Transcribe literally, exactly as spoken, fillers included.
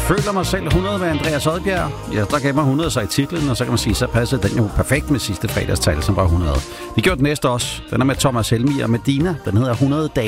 Føler mig selv hundrede med Andreas Odbjerg. Ja, der gav mig hundrede sig i titlen, og så kan man sige, så passede den jo perfekt med sidste fredagstal, som var hundrede. Det gjorde den næste også. Den er med Thomas Helmi og Medina. Den hedder hundrede dage.